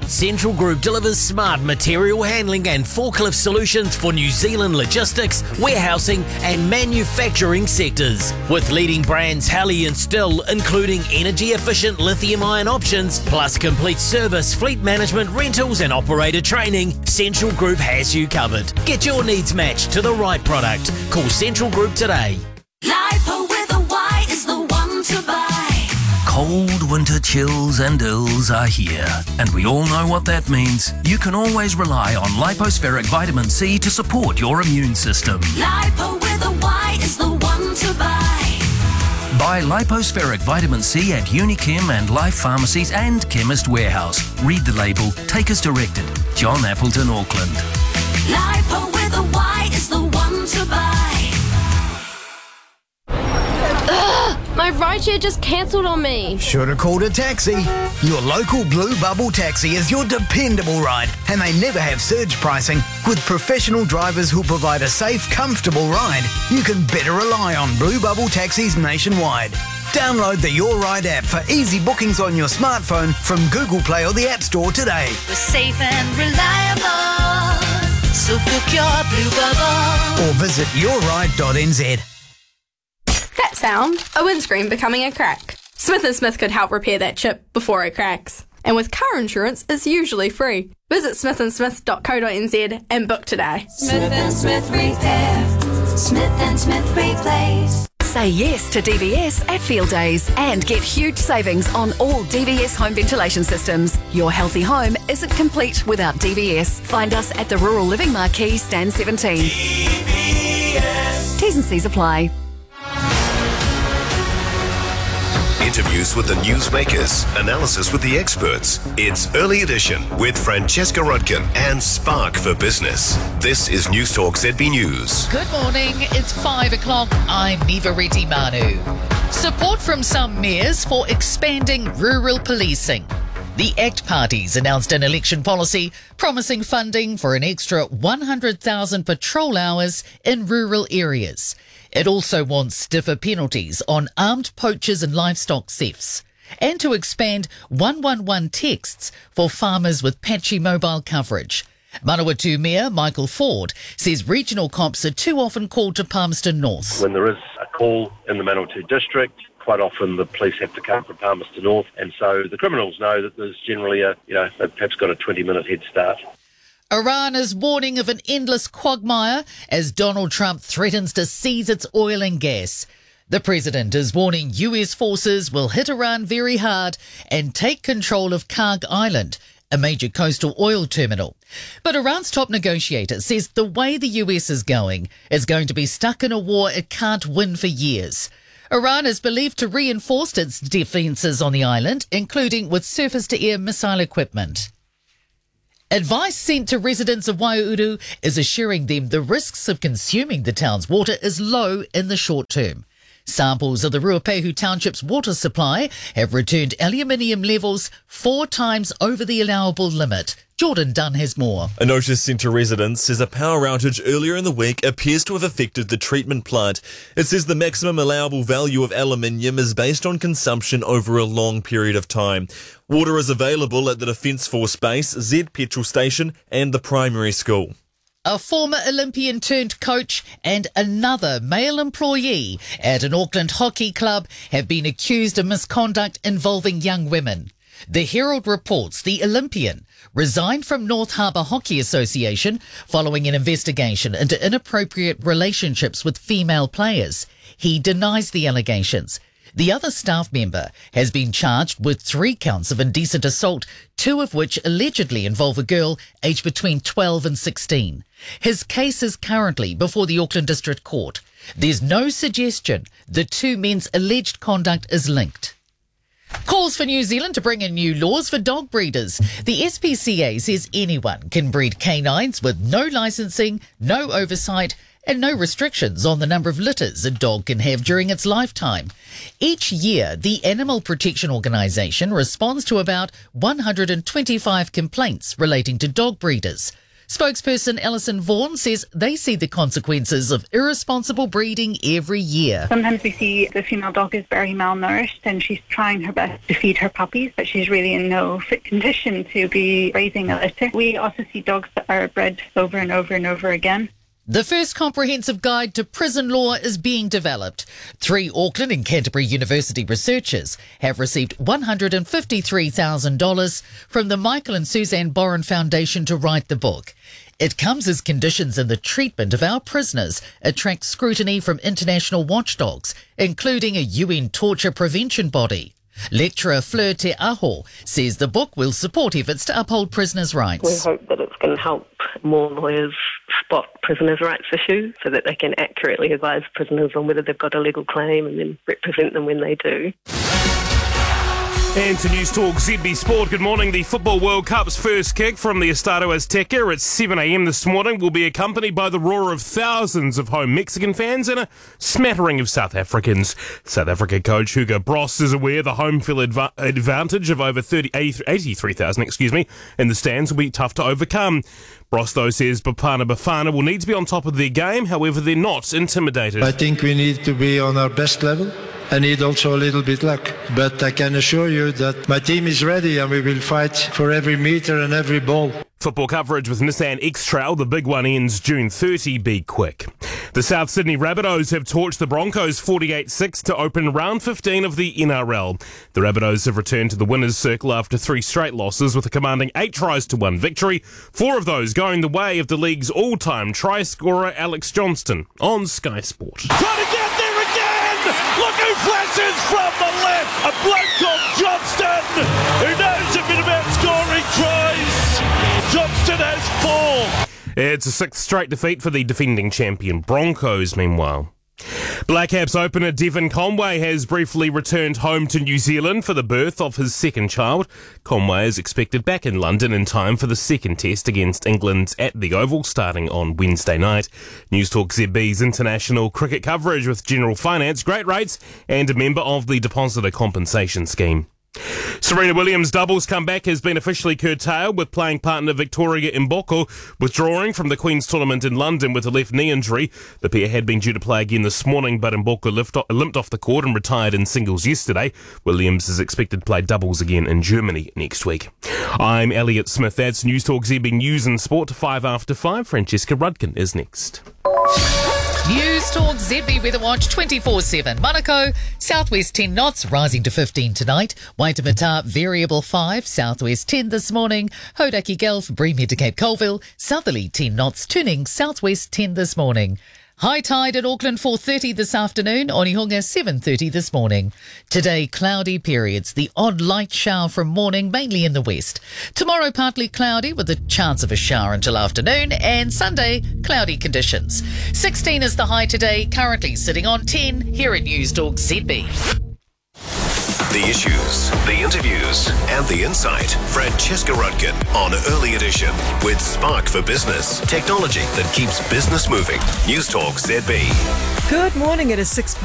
Central Group delivers smart material handling and forklift solutions for New Zealand logistics, warehousing and manufacturing sectors. With leading brands Halley and Still, including energy-efficient lithium-ion options, plus complete service, fleet management, rentals and operator training, Central Group has you covered. Get your needs matched to the right product. Call Central Group today. Lipo with a Y is the one to buy. Cold winter chills and ills are here, and we all know what that means. You can always rely on Lipospheric Vitamin C to support your immune system. Lipo with a Y is the one to buy. Buy Lipospheric Vitamin C at Unichem and Life Pharmacies and Chemist Warehouse. Read the label. Take as directed. John Appleton, Auckland. Lipo with a Y is the one to buy. My rideshare just cancelled on me. Should have called a taxi. Your local Blue Bubble taxi is your dependable ride, and they never have surge pricing. With professional drivers who provide a safe, comfortable ride, you can better rely on Blue Bubble taxis nationwide. Download the Your Ride app for easy bookings on your smartphone from Google Play or the App Store today. We're safe and reliable, so book your Blue Bubble. Or visit yourride.nz. That sound, a windscreen becoming a crack. Smith & Smith could help repair that chip before it cracks. And with car insurance, it's usually free. Visit smithandsmith.co.nz and book today. Smith & Smith Repair. Smith & Smith Replace. Say yes to DVS at Field Days and get huge savings on all DVS home ventilation systems. Your healthy home isn't complete without DVS. Find us at the Rural Living Marquee, Stand 17. DVS. T's and C's apply. Interviews with the newsmakers, analysis with the experts. It's Early Edition with Francesca Rudkin and Spark for Business. This is News Talk ZB News. Good morning, it's 5 o'clock. I'm Niva Reddy Manu. Support from some mayors for expanding rural policing. The ACT parties announced an election policy promising funding for an extra 100,000 patrol hours in rural areas. It also wants stiffer penalties on armed poachers and livestock thefts, and to expand 111 texts for farmers with patchy mobile coverage. Manawatu Mayor Michael Ford says regional cops are too often called to Palmerston North. When there is a call in the Manawatu district, quite often the police have to come from Palmerston North, and so the criminals know that there's generally they've perhaps got a 20-minute head start. Iran is warning of an endless quagmire as Donald Trump threatens to seize its oil and gas. The president is warning US forces will hit Iran very hard and take control of Karg Island, a major coastal oil terminal. But Iran's top negotiator says the way the US is going to be stuck in a war it can't win for years. Iran is believed to reinforce its defences on the island, including with surface-to-air missile equipment. Advice sent to residents of Waiuru is assuring them the risks of consuming the town's water is low in the short term. Samples of the Ruapehu Township's water supply have returned aluminium levels 4 times over the allowable limit. Jordan Dunn has more. A notice sent to residents says a power outage earlier in the week appears to have affected the treatment plant. It says the maximum allowable value of aluminium is based on consumption over a long period of time. Water is available at the Defence Force Base, Z petrol station and the primary school. A former Olympian turned coach and another male employee at an Auckland hockey club have been accused of misconduct involving young women. The Herald reports the Olympian resigned from North Harbour Hockey Association following an investigation into inappropriate relationships with female players. He denies the allegations. The other staff member has been charged with 3 counts of indecent assault, 2 of which allegedly involve a girl aged between 12 and 16. His case is currently before the Auckland District Court. There's no suggestion the 2 men's alleged conduct is linked. Calls for New Zealand to bring in new laws for dog breeders. The SPCA says anyone can breed canines with no licensing, no oversight, and no restrictions on the number of litters a dog can have during its lifetime. Each year, the Animal Protection Organisation responds to about 125 complaints relating to dog breeders. Spokesperson Alison Vaughan says they see the consequences of irresponsible breeding every year. Sometimes we see the female dog is very malnourished and she's trying her best to feed her puppies, but she's really in no fit condition to be raising a litter. We also see dogs that are bred over and over and over again. The first comprehensive guide to prison law is being developed. 3 Auckland and Canterbury University researchers have received $153,000 from the Michael and Suzanne Boren Foundation to write the book. It comes as conditions in the treatment of our prisoners attract scrutiny from international watchdogs, including a UN torture prevention body. Lecturer Fleur Te Aho says the book will support efforts to uphold prisoners' rights. We hope that it's going to help more lawyers spot prisoners' rights issues so that they can accurately advise prisoners on whether they've got a legal claim and then represent them when they do. And to News Talk ZB Sport, good morning. The Football World Cup's first kick from the Estadio Azteca at 7 a.m. this morning will be accompanied by the roar of thousands of home Mexican fans and a smattering of South Africans. South Africa coach Hugo Bross is aware the home field advantage of over 83,000 in the stands will be tough to overcome. Bross, though, says Bafana will need to be on top of their game. However, they're not intimidated. I think we need to be on our best level. I need also a little bit luck. But I can assure you that my team is ready and we will fight for every metre and every ball. Football coverage with Nissan X-Trail. The big one ends June 30. Be quick. The South Sydney Rabbitohs have torched the Broncos 48-6 to open round 15 of the NRL. The Rabbitohs have returned to the winner's circle after 3 straight losses with a commanding 8-1 victory, 4 of those going the way of the league's all-time try scorer Alex Johnston on Sky Sport. Trying to get there again! Look who flashes from the left! A bloke called Johnston, who knows a bit about scoring tries. Johnston has 4. It's a 6th straight defeat for the defending champion Broncos, meanwhile. Black Caps opener Devon Conway has briefly returned home to New Zealand for the birth of his second child. Conway is expected back in London in time for the second test against England at the Oval starting on Wednesday night. News Talk ZB's international cricket coverage with General Finance, great rates and a member of the Depositor Compensation Scheme. Serena Williams' doubles comeback has been officially curtailed with playing partner Victoria Mboko withdrawing from the Queen's Tournament in London with a left knee injury. The pair had been due to play again this morning, but Mboko limped off the court and retired in singles yesterday. Williams is expected to play doubles again in Germany next week. I'm Elliot Smith. That's News Talk ZB News and Sport. 5 after 5. Francesca Rudkin is next. News Talk ZB Weather Watch 24/7. Manukau, southwest 10 knots, rising to 15 tonight. Waitemata, variable 5, southwest 10 this morning. Hodaki Gulf, Breamhead to Cape Colville, southerly 10 knots, turning southwest 10 this morning. High tide at Auckland 4:30 this afternoon, Onehunga 7:30 this morning. Today, cloudy periods, the odd light shower from morning, mainly in the west. Tomorrow, partly cloudy with a chance of a shower until afternoon, and Sunday, cloudy conditions. 16 is the high today, currently sitting on 10 here at News Talk ZB. The issues, the interviews, and the insight. Francesca Rudkin on Early Edition with Spark for Business. Technology that keeps business moving. News Talk ZB. Good morning. It is 6